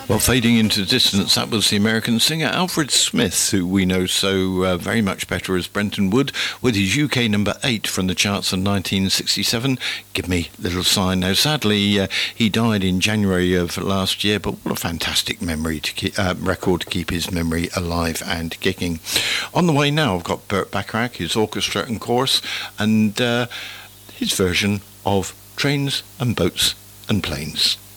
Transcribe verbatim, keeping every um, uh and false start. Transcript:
Well, fading into distance, that was the American singer Alfred Smith, who we know so uh, very much better as Brenton Wood, with his U K number eight from the charts in nineteen sixty-seven, Give Me a Little Sign. Now, sadly, uh, he died in January of last year, but what a fantastic memory to keep, uh, record to keep his memory alive and kicking. On the way now, I've got Burt Bacharach, his orchestra and chorus, and uh, his version of Trains and Boats and Planes.